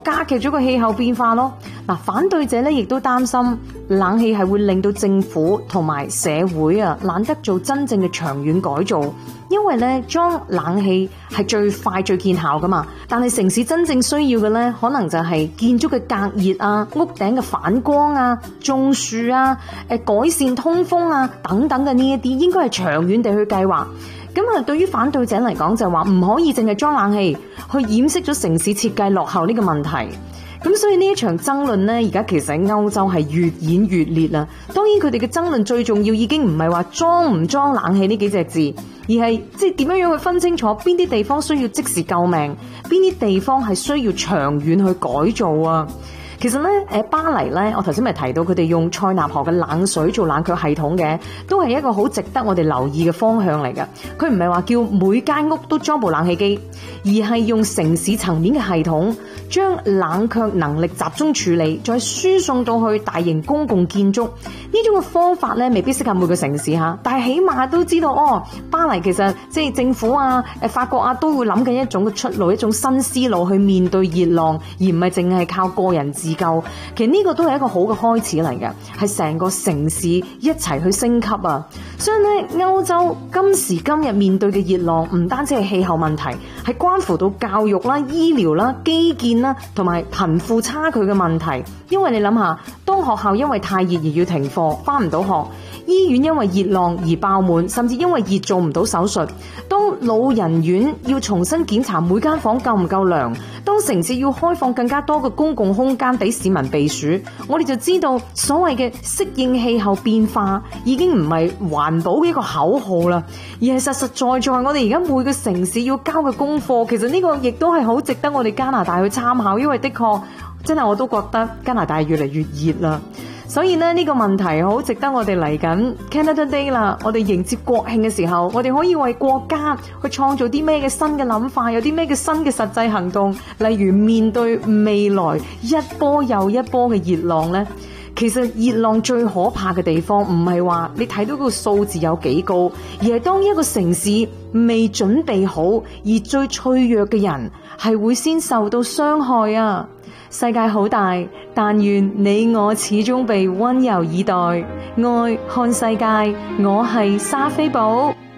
加劇咗個氣候變化咯。嗱，反對者咧亦都擔心冷氣係會令到政府同埋社會懶得做真正嘅長遠改造，因為咧裝冷氣係最快最見效噶嘛。但係城市真正需要嘅咧，可能就係建築嘅隔熱啊、屋頂嘅反光啊、種樹啊、改善通風啊等等嘅呢一啲，應該係長遠地去計劃。咁對於反對者嚟講就話唔可以淨係裝冷氣去掩飾咗城市設計落後呢個問題。咁所以呢一場爭論呢，而家其實喺歐洲係越演越烈啦。當然佢哋嘅爭論最重要已經唔係話裝唔裝冷氣呢幾隻字，而係即係點樣去分清楚邊啲地方需要即時救命，邊啲地方係需要長遠去改造啊。其實咧，巴黎咧，我頭先咪提到佢哋用塞納河嘅冷水做冷卻系統嘅，都係一個好值得我哋留意嘅方向嚟㗎。佢唔係話叫每間屋都裝部冷氣機，而係用城市層面嘅系統，將冷卻能力集中處理，再輸送到去大型公共建築。呢種嘅方法咧，未必適合每個城市嚇，但係起碼都知道哦，巴黎其實即係政府啊、法國啊都會諗緊一種嘅出路，一種新思路去面對熱浪，而唔係淨係靠個人自救。其實呢個都係一個好嘅開始嚟嘅，係成個城市一齊去升級啊！所以咧，歐洲今時今日面對嘅熱浪唔單止係氣候問題，係關乎到教育啦、醫療啦、基建啦，同埋貧富差距嘅問題。因為你諗下，當學校因為太熱而要停課，返唔到學；醫院因為熱浪而爆滿，甚至因為熱做唔到手術；當老人院要重新檢查每間房夠唔夠涼；當城市要開放更加多嘅公共空間俾市民避暑，我哋就知道所謂嘅適應氣候變化已經唔係環保嘅一個口號啦，而係實實在在我哋而家每個城市要交嘅功課。其實呢個亦都係好值得我哋加拿大去參考，因為的確真係我都覺得加拿大越嚟越熱啦。所以呢個問題好值得我哋嚟緊 Canada Day 啦，我哋迎接國慶嘅時候，我哋可以為國家去創造啲咩嘅新嘅諗法，有啲咩嘅新嘅實際行動，例如面對未來一波又一波嘅熱浪呢。其實熱浪最可怕嘅地方唔係話你睇到個數字有幾高，而係當一個城市未準備好，而最脆弱嘅人係會先受到傷害啊！世界好大，但願你我始終被溫柔以待。愛看世界，我係莎菲寶。